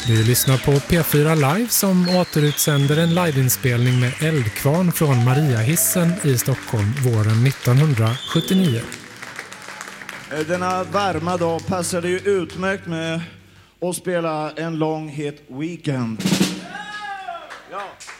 Du lyssnar på P4 Live som återutsänder en liveinspelning med Eldkvarn från Mariahissen i Stockholm våren 1979. Denna varma dag passade ju utmärkt med att spela en lång hit Weekend. Ja.